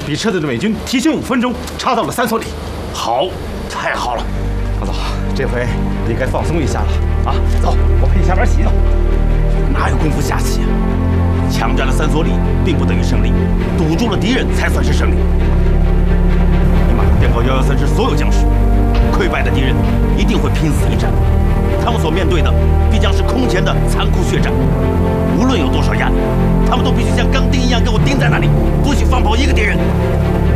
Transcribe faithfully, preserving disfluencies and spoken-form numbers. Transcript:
比撤退的美军提前五分钟插到了三所里。 好，太好了， 老总，这回你该放松一下了啊！走，我陪你下班洗澡。 哪有功夫下棋啊？抢占了三所里，并不等于胜利，堵住了敌人才算是胜利。你马上电告幺幺三师所有将士，溃败的敌人一定会拼死一战，他们所面对的必将是空前的残酷血战。无论有多少压力，他们都必须像钢钉一样给我钉在那里，不许放跑一个敌人。